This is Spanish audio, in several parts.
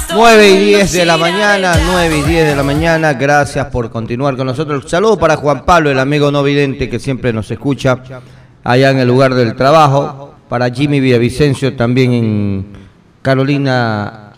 9:10 de la mañana, 9:10 de la mañana. Gracias por continuar con nosotros. Saludos para Juan Pablo, el amigo no vidente que siempre nos escucha allá en el lugar del trabajo. Para Jimmy Villavicencio también en Carolina,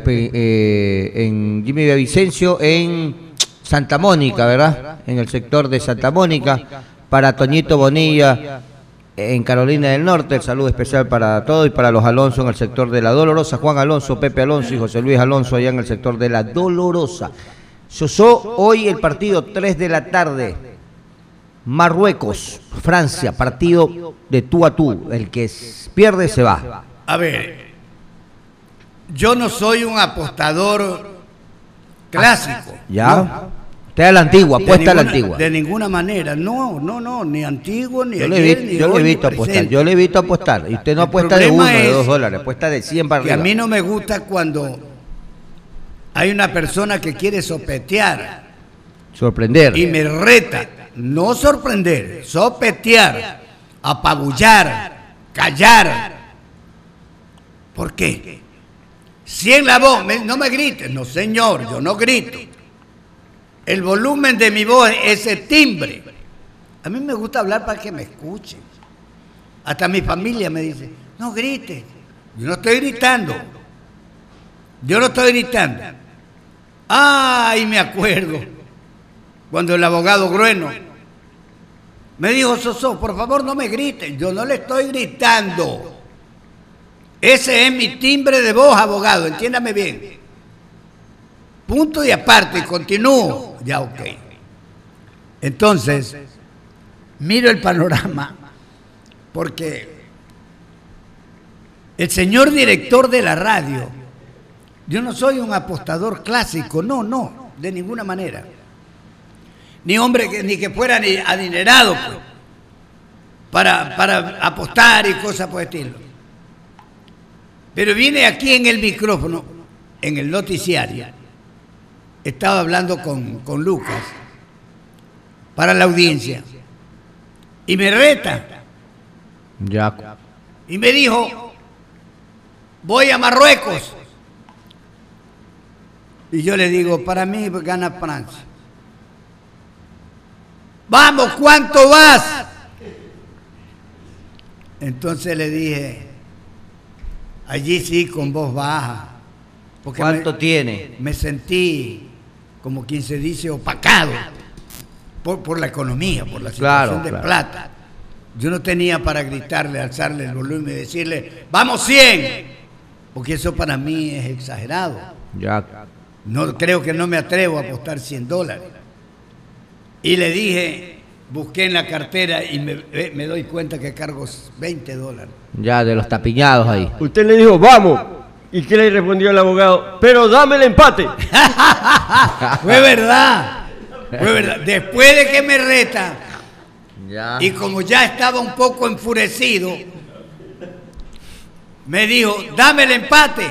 en Jimmy Villavicencio en Santa Mónica, ¿verdad? En el sector de Santa Mónica. Para Toñito Bonilla en Carolina del Norte, el saludo especial para todos, y para los Alonso en el sector de La Dolorosa, Juan Alonso, Pepe Alonso y José Luis Alonso allá en el sector de La Dolorosa. Sosó, hoy el partido 3 de la tarde, Marruecos, Francia, partido de tú a tú, el que pierde se va. A ver, yo no soy un apostador clásico. ¿Ya? No. Usted a la antigua, apuesta a la antigua. De ninguna manera, no, ni antiguo, ni yo le he visto apostar, yo le he visto apostar, y usted no apuesta de $1, de $2, apuesta de 100 para arriba. A mí no me gusta cuando hay una persona que quiere sopetear. Sorprender. Y me reta, no sorprender, sopetear, apabullar, callar. ¿Por qué? Si en la voz, no me grites, no señor, yo no grito. El volumen de mi voz es ese timbre. A mí me gusta hablar para que me escuchen. Hasta mi familia me dice, no grites. Yo no estoy gritando. Yo no estoy gritando. Ay, me acuerdo. Cuando el abogado Grueno me dijo, Sosó, por favor no me griten. Yo no le estoy gritando. Ese es mi timbre de voz, abogado. Entiéndame bien. Punto y aparte, continúo. Ya, ok. Entonces, miro el panorama, porque el señor director de la radio, yo no soy un apostador clásico, no, de ninguna manera. Ni hombre ni que fuera ni adinerado, pues, para apostar y cosas por el estilo. Pero viene aquí en el micrófono, en el noticiario. Estaba hablando con Lucas para la audiencia y me reta. Ya. Y me dijo, voy a Marruecos. Y yo le digo, para mí gana Francia. Vamos, ¿cuánto vas? Entonces le dije, allí sí con voz baja. Porque ¿cuánto tiene? Me sentí, como quien se dice, opacado por la economía, por la situación de plata. Yo no tenía para gritarle, alzarle el volumen y decirle, ¡vamos 100! Porque eso para mí es exagerado. Ya. No, creo que no me atrevo a apostar $100. Y le dije, busqué en la cartera y me doy cuenta que cargo $20. Ya, de los tapiñados ahí. Usted le dijo, ¡vamos! ¿Y qué le respondió el abogado? ¡Pero dame el empate! Fue verdad. Después de que me reta, ya. Y como ya estaba un poco enfurecido, me dijo, dame el empate,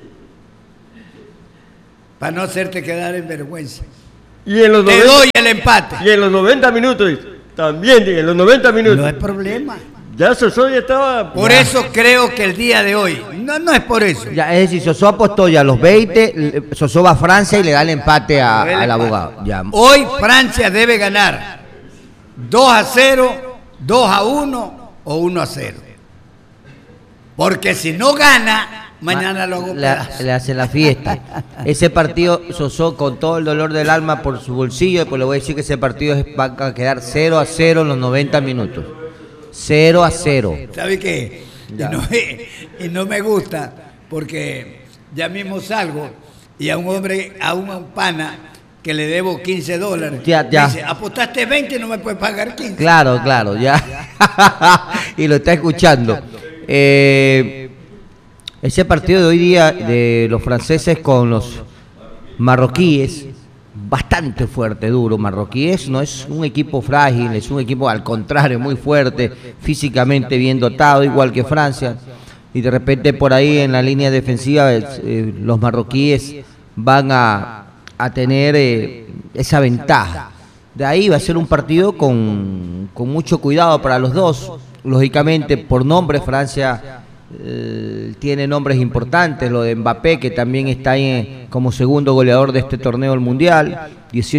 para no hacerte quedar en vergüenza. Y en los te doy el empate. Y en los 90 minutos, también, en los 90 minutos. No hay problema. Ya Sosó ya estaba... Por eso creo que el día de hoy, no es por eso. Ya, es decir, Sosó apostó ya a los 20, Sosó va a Francia y le da el empate al abogado. Ya. Hoy Francia debe ganar 2-0, 2-1 o 1-0. Porque si no gana, mañana lo hago le hace la fiesta. Ese partido, Sosó, con todo el dolor del alma por su bolsillo, pues le voy a decir que ese partido va a quedar 0-0 en los 90 minutos. 0-0. ¿Sabe qué? Y no me gusta porque ya mismo salgo y a un hombre, a un pana que le debo $15, ya. Dice, apostaste 20 y no me puedes pagar 15. Claro, ya. Y lo está escuchando. Ese partido de hoy día de los franceses con los marroquíes, bastante fuerte, duro. Marroquíes no es un equipo frágil, es un equipo al contrario, muy fuerte, físicamente bien dotado, igual que Francia. Y de repente por ahí en la línea defensiva los marroquíes van a tener esa ventaja. De ahí va a ser un partido con mucho cuidado para los dos. Lógicamente, por nombre, Francia tiene nombres importantes, lo de Mbappé, que también está ahí como segundo goleador de este torneo del Mundial,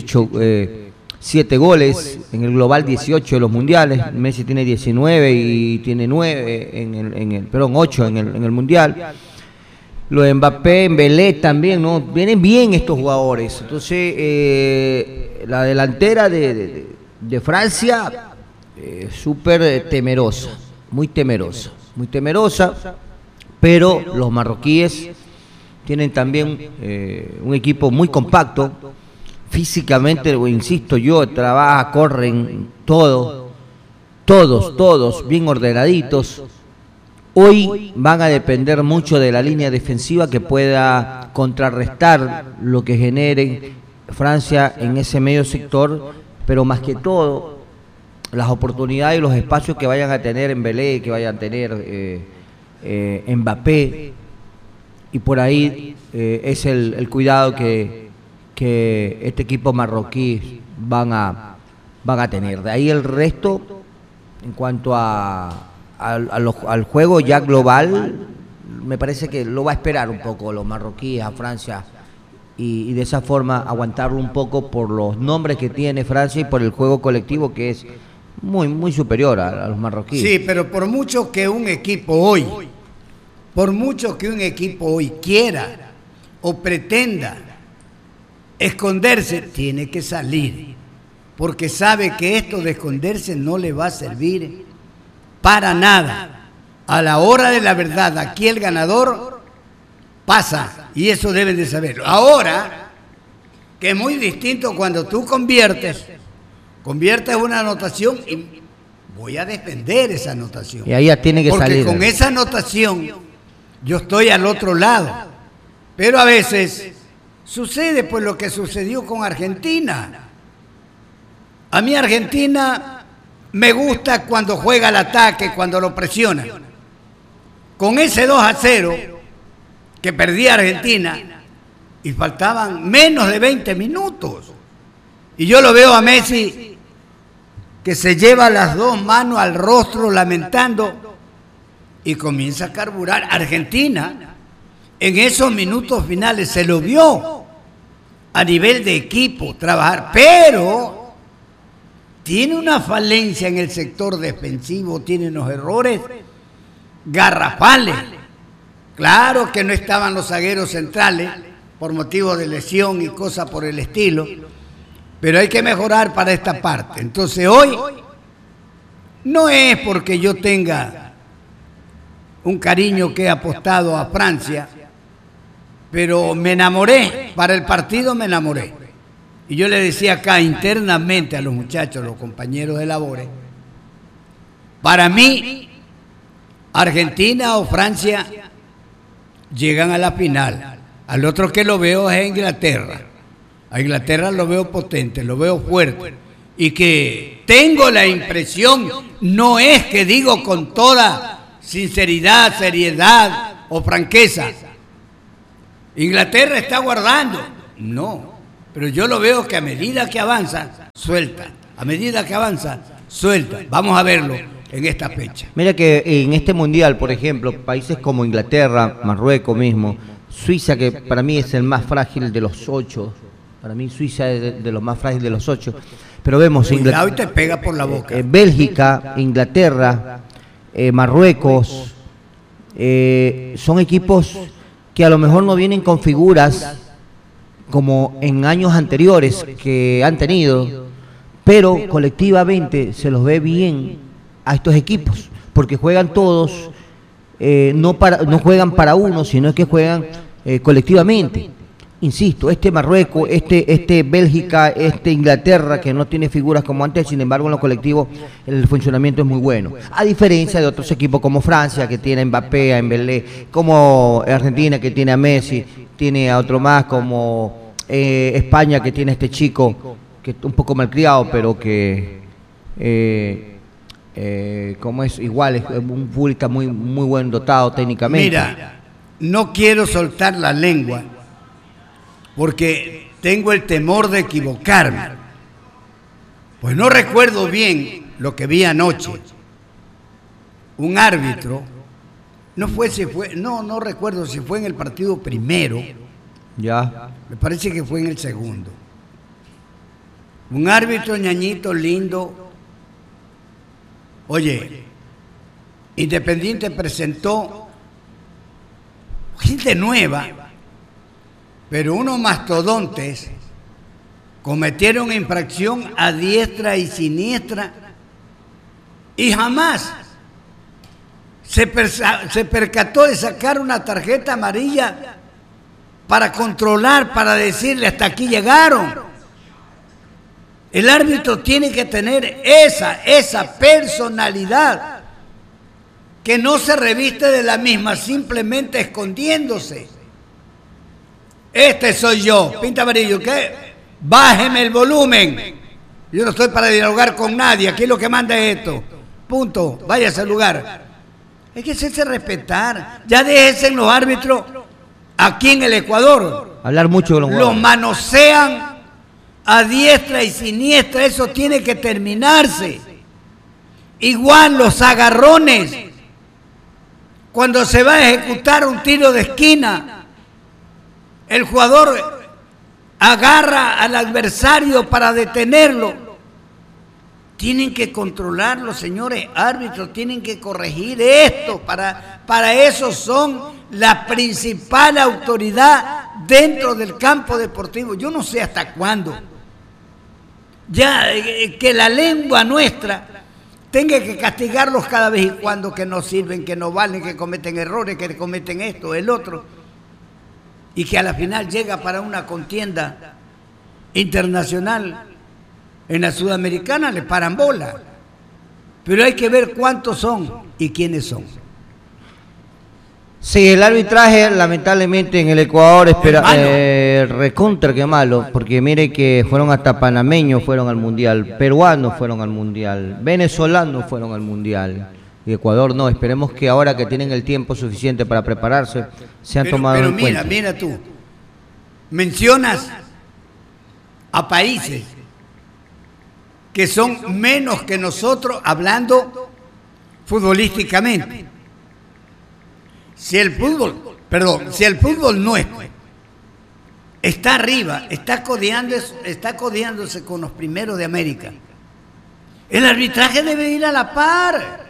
7 goles, en el global 18 de los mundiales. Messi tiene 19 y tiene 9 8 en el Mundial. Lo de Mbappé, en Belé también, ¿no? Vienen bien estos jugadores. Entonces, la delantera de Francia, súper temerosa, muy temerosa, pero los marroquíes tienen también un equipo muy compacto, físicamente, insisto yo, trabaja, corren, todos bien ordenaditos. Hoy van a depender mucho de la línea defensiva que pueda contrarrestar lo que genere Francia en ese medio sector, pero más que todo, las oportunidades y los espacios que vayan a tener en Belé, que vayan a tener Mbappé, y por ahí es el cuidado que este equipo marroquí van a tener. De ahí el resto, en cuanto al juego ya global, me parece que lo va a esperar un poco los marroquíes a Francia y de esa forma aguantarlo un poco por los nombres que tiene Francia y por el juego colectivo que es muy superior a los marroquíes. Sí, pero por mucho que un equipo hoy quiera o pretenda esconderse, tiene que salir, porque sabe que esto de esconderse no le va a servir para nada. A la hora de la verdad, aquí el ganador pasa, y eso deben de saberlo. Ahora, que es muy distinto cuando tú conviertes una anotación, y voy a defender esa anotación. Y ahí ya tiene que salir. Porque con esa anotación yo estoy al otro lado. Pero a veces sucede pues lo que sucedió con Argentina. A mí Argentina me gusta cuando juega al ataque, cuando lo presiona. Con ese 2-0 que perdía Argentina y faltaban menos de 20 minutos. Y yo lo veo a Messi que se lleva las dos manos al rostro lamentando y comienza a carburar. Argentina en esos minutos finales se lo vio a nivel de equipo trabajar, pero tiene una falencia en el sector defensivo, tiene unos errores garrafales. Claro que no estaban los zagueros centrales por motivo de lesión y cosas por el estilo, pero hay que mejorar para esta parte. Entonces hoy no es porque yo tenga un cariño que he apostado a Francia, pero me enamoré, para el partido me enamoré. Y yo le decía acá internamente a los muchachos, los compañeros de labores, para mí, Argentina o Francia llegan a la final. Al otro que lo veo es a Inglaterra. A Inglaterra lo veo potente, lo veo fuerte. Y que tengo la impresión, no es que digo con toda sinceridad, seriedad o franqueza, Inglaterra está guardando. No. Pero yo lo veo que a medida que avanza, suelta. A medida que avanza, suelta. Vamos a verlo en esta fecha. Mira que en este mundial, por ejemplo, países como Inglaterra, Marruecos mismo, Suiza, que para mí es el más frágil de los 8. Para mí Suiza es de los más frágiles de los 8. Pero vemos Cuidado y te pega por la boca. Bélgica, Inglaterra, Marruecos, son equipos que a lo mejor no vienen con figuras como en años anteriores que han tenido, pero colectivamente se los ve bien a estos equipos, porque juegan todos, no juegan para uno, sino que juegan colectivamente. Insisto, este Marruecos, este Bélgica, este Inglaterra, que no tiene figuras como antes, sin embargo en lo colectivo el funcionamiento es muy bueno. A diferencia de otros equipos como Francia, que tiene a Mbappé, a Embelé, como Argentina, que tiene a Messi, tiene a otro más como España, que tiene a este chico, que es un poco malcriado, pero que como es igual, es un futbolista muy buen dotado técnicamente. Mira, no quiero soltar la lengua, porque tengo el temor de equivocarme. Pues no recuerdo bien lo que vi anoche. Un árbitro no recuerdo si fue en el partido primero. Ya. Me parece que fue en el segundo. Un árbitro ñañito lindo. Oye, Independiente presentó gente nueva, pero unos mastodontes cometieron infracción a diestra y siniestra y jamás se percató de sacar una tarjeta amarilla para controlar, para decirle hasta aquí llegaron. El árbitro tiene que tener esa personalidad que no se reviste de la misma simplemente escondiéndose. Este soy yo, pinta amarillo, ¿qué? Bájeme el volumen. Yo no estoy para dialogar con nadie, aquí lo que manda es esto. Punto, váyase al lugar. Hay que hacerse respetar. Ya déjense los árbitros aquí en el Ecuador. Hablar mucho con los jugadores. Los manosean a diestra y siniestra, eso tiene que terminarse. Igual los agarrones. Cuando se va a ejecutar un tiro de esquina, el jugador agarra al adversario para detenerlo. Tienen que controlarlo, señores árbitros, tienen que corregir esto. Para eso son la principal autoridad dentro del campo deportivo. Yo no sé hasta cuándo. Ya que la lengua nuestra tenga que castigarlos cada vez y cuando, que no sirven, que no valen, que cometen errores, que cometen esto, el otro, y que a la final llega para una contienda internacional. En la Sudamericana le paran bola, pero hay que ver cuántos son y quiénes son. Sí, el arbitraje lamentablemente en el Ecuador recontra que malo, porque mire que fueron hasta panameños fueron al Mundial, peruanos fueron al Mundial, venezolanos fueron al Mundial, y Ecuador no. Esperemos que ahora que tienen el tiempo suficiente para prepararse, se han tomado en cuenta. Pero mira tú, mencionas a países que son menos que nosotros hablando futbolísticamente. Si el fútbol nuestro está arriba, está codeándose con los primeros de América, el arbitraje debe ir a la par.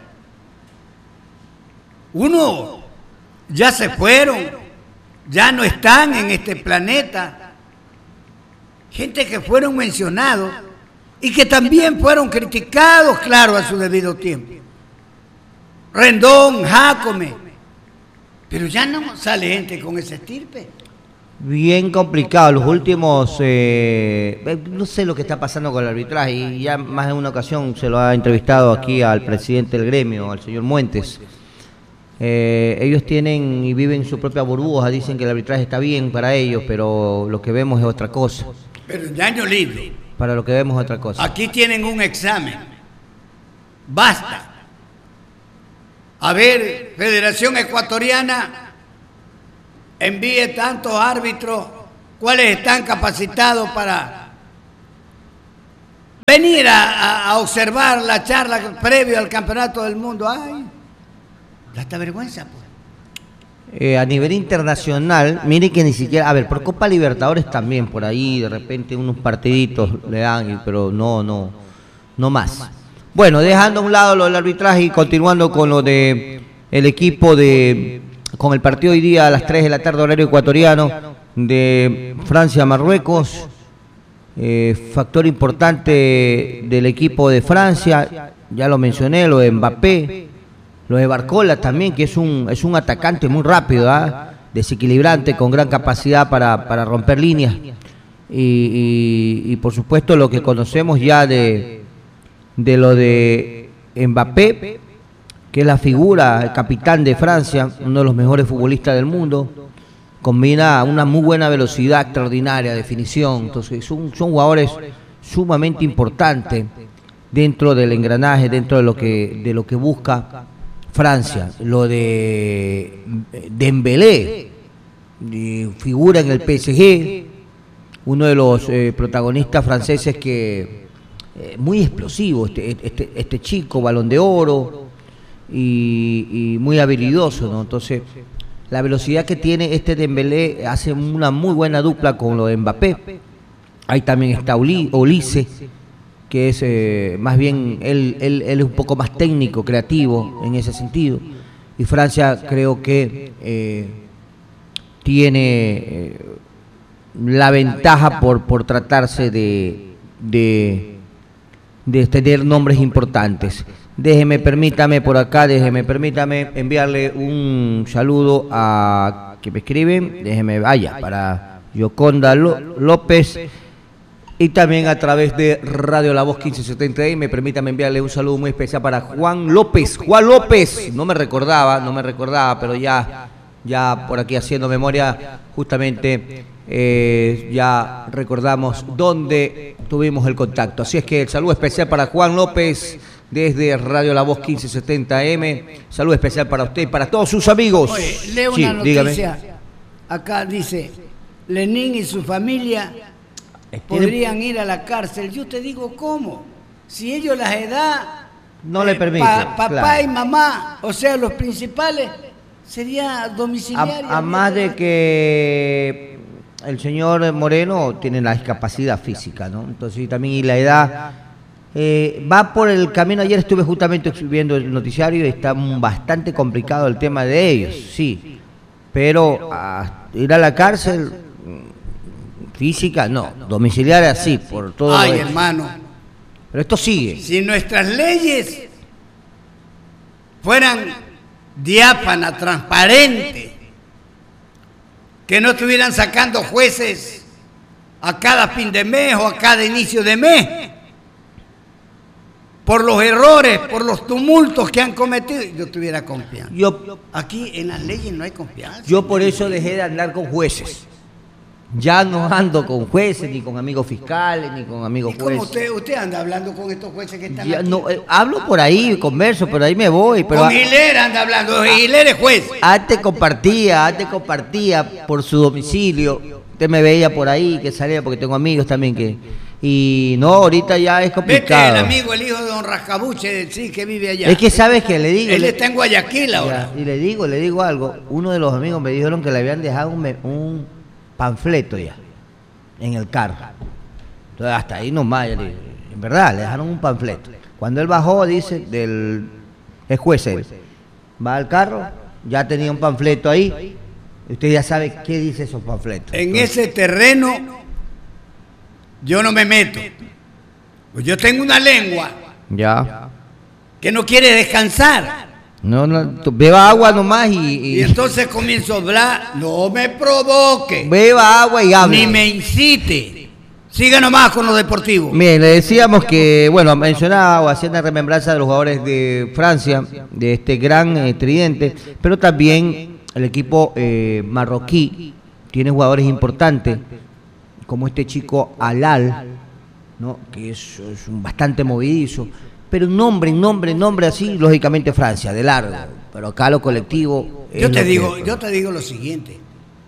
Uno, ya se fueron, ya no están en este planeta. Gente que fueron mencionados y que también fueron criticados, claro, a su debido tiempo. Rendón, Jácome. Pero ya no sale gente con ese estirpe. Bien complicado. Los últimos, no sé lo que está pasando con el arbitraje, y ya más de una ocasión se lo ha entrevistado aquí al presidente del gremio, al señor Muentes. Ellos tienen y viven su propia burbuja, dicen que el arbitraje está bien para ellos, pero lo que vemos es otra cosa. Pero en año libre. Para lo que vemos es otra cosa. Aquí tienen un examen. Basta. A ver, Federación Ecuatoriana, envíe tantos árbitros, cuáles están capacitados para venir a observar la charla previo al Campeonato del Mundo. Ay, da esta vergüenza, pues. A nivel internacional, mire que ni siquiera, a ver, por Copa Libertadores también, por ahí de repente unos partiditos le dan, pero no más. Bueno, dejando a un lado lo del arbitraje y continuando con lo de el equipo con el partido hoy día a las 3 de la tarde horario ecuatoriano de Francia-Marruecos, factor importante del equipo de Francia, ya lo mencioné, lo de Mbappé, lo de Barcola también, que es un atacante muy rápido, desequilibrante, con gran capacidad para romper líneas, y por supuesto lo que conocemos ya de lo de Mbappé, que es la figura, el capitán de Francia, uno de los mejores futbolistas del mundo, combina una muy buena velocidad, extraordinaria definición. Entonces son jugadores sumamente importantes dentro del engranaje, dentro de lo que busca Francia. Lo de Dembélé, figura en el PSG, uno de los protagonistas franceses que muy explosivo, este chico, Balón de Oro, y muy habilidoso, ¿no? Entonces, la velocidad que tiene este Dembélé hace una muy buena dupla con lo de Mbappé. Ahí también está Olise, que es más bien, él es un poco más técnico, creativo en ese sentido. Y Francia creo que tiene la ventaja por tratarse de tener nombres importantes. Permítame enviarle un saludo a que me escriben, para Yoconda López, y también a través de Radio La Voz 1570 permítame enviarle un saludo muy especial para Juan López, no me recordaba, pero ya por aquí haciendo memoria, justamente ya recordamos dónde tuvimos el contacto. Así es que el saludo especial para Juan López desde Radio La Voz 1570 AM. Saludo especial para usted y para todos sus amigos. Oye, leo una noticia. Acá dice, Lenin y su familia podrían ir a la cárcel. Yo te digo, ¿cómo? Si ellos las edad no le permiten. Papá y mamá, o sea, los principales, sería domiciliario. A más de que el señor Moreno tiene la discapacidad física, ¿no? Entonces también y la edad va por el camino. Ayer estuve justamente viendo el noticiario y está bastante complicado el tema de ellos, sí, pero ir a la cárcel física no, domiciliaria sí, por todo. Ay, hermano, pero esto sigue. Si nuestras leyes fueran diáfanas, transparentes, que no estuvieran sacando jueces a cada fin de mes o a cada inicio de mes por los errores, por los tumultos que han cometido, yo tuviera confianza. Aquí en las leyes no hay confianza. Yo por eso dejé de andar con jueces. Ya no ando con jueces, ni con amigos fiscales, ni con amigos jueces. ¿Cómo usted anda hablando con estos jueces que están aquí? No, hablo por ahí, converso, pero ahí me voy. Pero con Hilera anda hablando, Hilera es juez. Antes compartía por su domicilio. Usted me veía por ahí, que salía, porque tengo amigos también que... Y no, ahorita ya es complicado. Vete, el hijo de don Rascabuche, sí, que vive allá. Es que sabes que le digo... Él está en Guayaquil ahora. Y le digo algo. Uno de los amigos me dijeron que le habían dejado un panfleto ya en el carro. Entonces hasta ahí nomás, en verdad, le dejaron un panfleto. Cuando él bajó, dice, es juez él, va al carro, ya tenía un panfleto ahí. Usted ya sabe qué dice esos panfletos. En ese terreno yo no me meto. Pues yo tengo una lengua que no quiere descansar. No, beba agua nomás y entonces comienzo a hablar. No me provoque. Beba agua y hable. Ni me incite. Siga nomás con lo deportivo. Bien, le decíamos que, bueno, mencionaba o hacía una remembranza de los jugadores de Francia, de este gran tridente, pero también el equipo marroquí tiene jugadores importantes, como este chico Alal, ¿no? Que es bastante movidizo. Pero nombre así, lógicamente Francia, de largo. Pero acá lo colectivo... Yo te digo lo siguiente.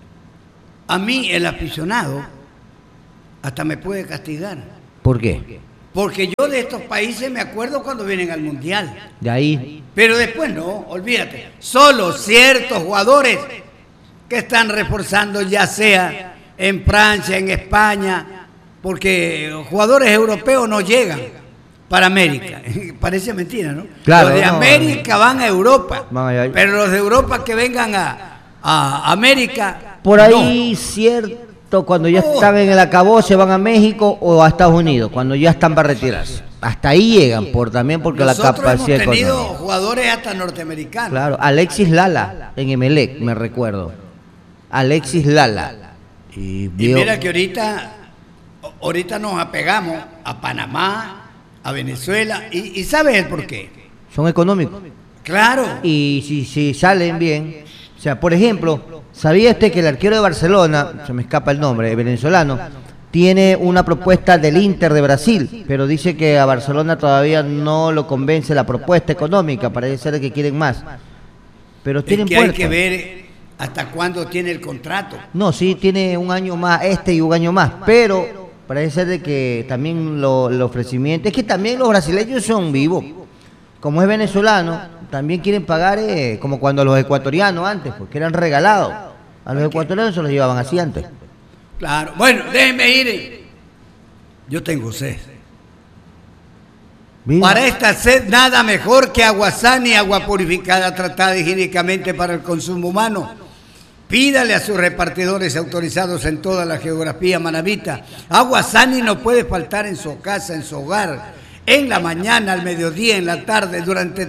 A mí el aficionado hasta me puede castigar. ¿Por qué? Porque yo de estos países me acuerdo cuando vienen al Mundial. De ahí. Pero después no, olvídate. Solo ciertos jugadores que están reforzando, ya sea en Francia, en España, porque jugadores europeos no llegan para América. Parece mentira, ¿no? Claro, los de América van a Europa, pero los de Europa que vengan a América... Por ahí cierto, cuando ya están en el acabose van a México o a Estados Unidos, cuando ya están para retirarse. Hasta ahí llegan, porque la capacidad hemos tenido económica. Jugadores hasta norteamericanos. Claro, Alexis Lala en Emelec, me recuerdo. Alexis Lala. Y mira que ahorita nos apegamos a Panamá, a Venezuela, y ¿sabes el por qué? Son económicos. Claro. Y si salen bien, o sea, por ejemplo, ¿sabía usted que el arquero de Barcelona, se me escapa el nombre, venezolano, tiene una propuesta del Inter de Brasil, pero dice que a Barcelona todavía no lo convence la propuesta económica, parece ser que quieren más. Pero tienen que hay que ver hasta cuándo tiene el contrato. No, sí, tiene un año más, y un año más, pero parece ser de que también el ofrecimiento, es que también los brasileños son vivos, como es venezolano, también quieren pagar como cuando los ecuatorianos antes, porque eran regalados. A los ecuatorianos se los llevaban así antes. Claro. Bueno, déjenme ir. Yo tengo sed. Mira. Para esta sed, nada mejor que Aguasani, agua purificada, tratada higiénicamente para el consumo humano. Pídale a sus repartidores autorizados en toda la geografía manabita. Aguasani no puede faltar en su casa, en su hogar, en la mañana, al mediodía, en la tarde, durante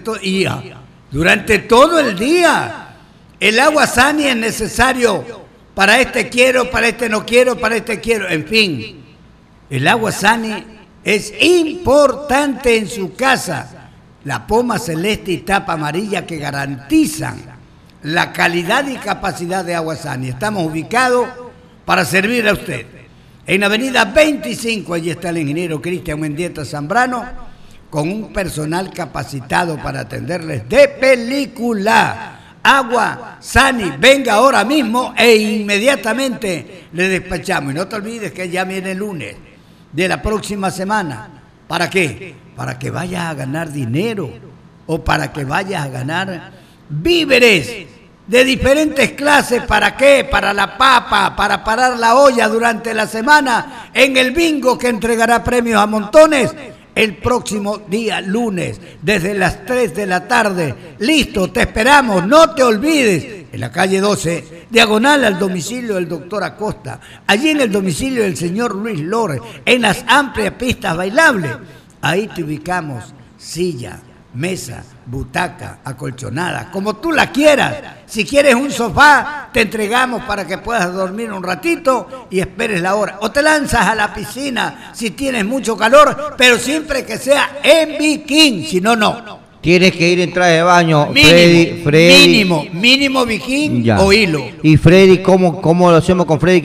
todo el día. El Aguasani es necesario para este quiero, para este no quiero, para este quiero, en fin. El Aguasani es importante en su casa. La poma celeste y tapa amarilla que garantizan la calidad y capacidad de Aguasani. Estamos ubicados para servir a usted. En la avenida 25, allí está el ingeniero Cristian Mendieta Zambrano, con un personal capacitado para atenderles de película. Aguasani, venga ahora mismo e inmediatamente le despachamos. Y no te olvides que ya viene el lunes de la próxima semana. ¿Para qué? Para que vayas a ganar dinero o para que vayas a ganar víveres de diferentes clases. ¿Para qué? Para la papa, para parar la olla durante la semana en el bingo que entregará premios a montones el próximo día lunes desde las 3 de la tarde. Listo, te esperamos, no te olvides. En la calle 12, diagonal al domicilio del doctor Acosta, allí en el domicilio del señor Luis Lore, en las amplias pistas bailables. Ahí te ubicamos, silla, mesa, butaca, acolchonada, como tú la quieras. Si quieres un sofá, te entregamos para que puedas dormir un ratito y esperes la hora. O te lanzas a la piscina si tienes mucho calor, pero siempre que sea en bikini, si no, no. Tienes que ir en traje de baño, Mínimo, Freddy. mínimo bikini Ya. o hilo. Y Freddy, ¿cómo lo hacemos con Freddy?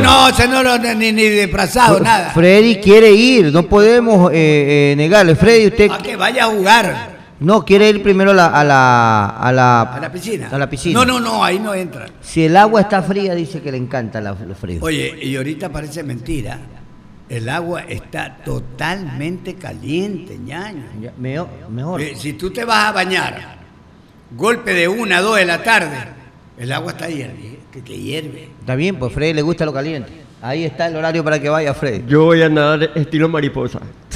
Ni disfrazado, nada. Freddy quiere ir, no podemos negarle. Freddy, usted... A que vaya a jugar. No, quiere ir primero a ¿A la piscina? A la piscina. No, ahí no entra. Si el agua está fría, dice que le encanta lo frío. Oye, y ahorita parece mentira. El agua está totalmente caliente, ñaño. Ya, mejor. Si tú te vas a bañar, golpe de 1 a 2 de la tarde, el agua está que hierve. Está bien, pues Freddy le gusta lo caliente. Ahí está el horario para que vaya Freddy. Yo voy a nadar estilo mariposa.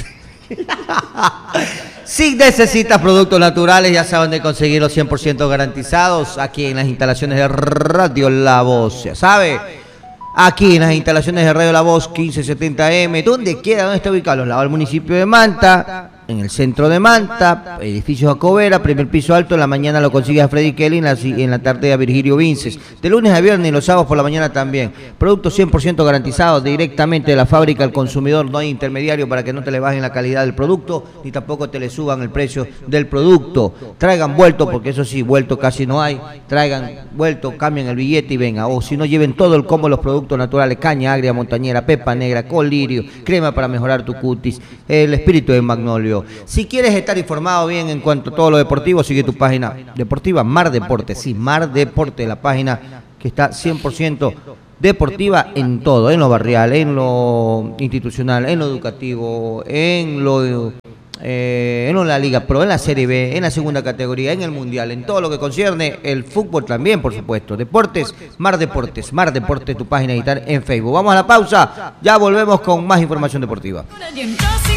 Si necesitas productos naturales, ya saben de conseguirlos 100% garantizados aquí en las instalaciones de Radio La Voz. Ya sabe, aquí en las instalaciones de Radio La Voz 1570M, donde está ubicado, al lado del municipio de Manta, en el centro de Manta, edificio Jacobera, primer piso alto. En la mañana lo consigues a Freddy Kelly, en la tarde a Virgilio Vinces. De lunes a viernes y los sábados por la mañana también. Productos 100% garantizados directamente de la fábrica al consumidor. No hay intermediario para que no te le bajen la calidad del producto, ni tampoco te le suban el precio del producto. Traigan vuelto, porque eso sí, vuelto casi no hay. Traigan vuelto, cambien el billete y venga. O si no, lleven todo el combo de los productos naturales: caña agria, montañera, pepa negra, colirio, crema para mejorar tu cutis, el espíritu de magnolio. Si quieres estar informado bien en cuanto a todo lo deportivo, sigue tu página deportiva Mar Deporte. Sí, Mar Deporte, la página que está 100% deportiva en todo, en lo barrial, en lo institucional, en lo educativo, en la Liga Pro, en la Serie B, en la segunda categoría, en el Mundial, en todo lo que concierne el fútbol también, por supuesto. Deportes, Mar Deporte, tu página digital en Facebook. Vamos a la pausa, ya volvemos con más información deportiva.